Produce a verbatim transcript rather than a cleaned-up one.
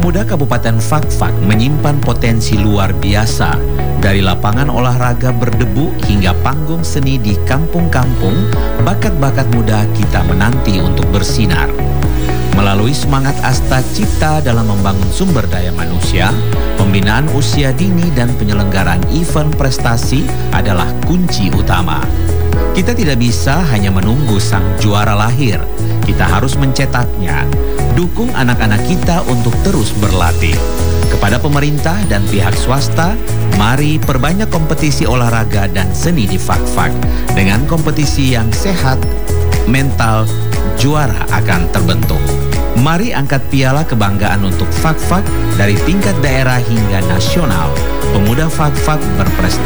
Pemuda Kabupaten Fakfak menyimpan potensi luar biasa. Dari lapangan olahraga berdebu hingga panggung seni di kampung-kampung, bakat-bakat muda kita menanti untuk bersinar. Melalui semangat Asta Cipta dalam membangun sumber daya manusia, pembinaan usia dini dan penyelenggaraan event prestasi adalah kunci utama. Kita tidak bisa hanya menunggu sang juara lahir, kita harus mencetaknya. Dukung anak-anak kita untuk terus berlatih. Kepada pemerintah dan pihak swasta, mari perbanyak kompetisi olahraga dan seni di Fakfak. Dengan kompetisi yang sehat, mental juara akan terbentuk. Mari angkat piala kebanggaan untuk Fakfak dari tingkat daerah hingga nasional. Pemuda Fakfak berprestasi.